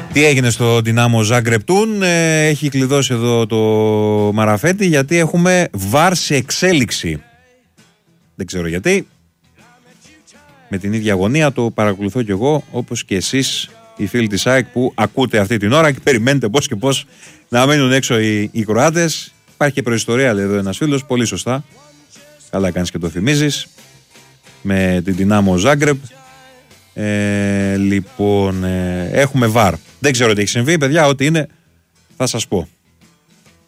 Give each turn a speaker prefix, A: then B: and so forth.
A: Τι έγινε στο Δυνάμο Ζάγκρεπ-Τούν, έχει κλειδώσει εδώ το Μαραφέτη γιατί έχουμε βαρ σε εξέλιξη. Δεν ξέρω γιατί. Με την ίδια αγωνία το παρακολουθώ κι εγώ, όπως και εσείς οι φίλοι της ΑΕΚ που ακούτε αυτή την ώρα και περιμένετε πώς και πώς να μείνουν έξω οι Κροάτες. Υπάρχει και προϊστορία, λέει εδώ ένας φίλος, πολύ σωστά. Καλά κάνεις και το θυμίζεις. Με την Δυνάμο Ζάγκρεπ. Λοιπόν, έχουμε βαρ. Δεν ξέρω τι έχει συμβεί, παιδιά, ό,τι είναι θα σας πω.